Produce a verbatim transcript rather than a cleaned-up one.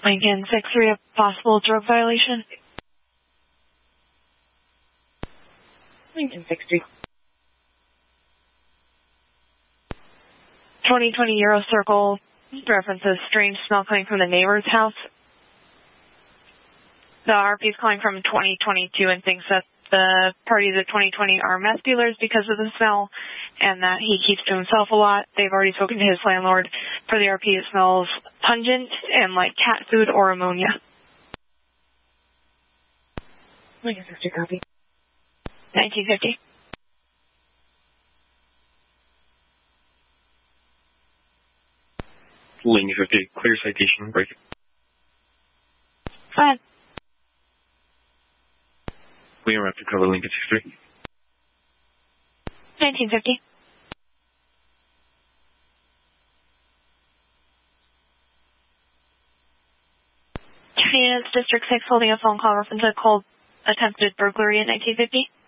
Lincoln six three, a possible drug violation. Lincoln six three. twenty twenty Euro Circle references strange smell coming from the neighbor's house. The R P is calling from twenty twenty-two and thinks that the parties of twenty twenty are meth dealers because of the smell and that he keeps to himself a lot. They've already spoken to his landlord. For the R P, it smells pungent and like cat food or ammonia. Lincoln six three, copy. nineteen fifty. Lincoln fifty, clear citation, break it. Fine. We are after cover Lincoln six three. nineteen fifty. Phoenix District six holding a phone call reference to a cold attempted burglary in nineteen fifty.